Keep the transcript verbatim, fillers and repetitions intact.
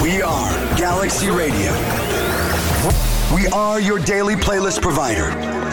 We are Galaxy Radio. We are your daily playlist provider.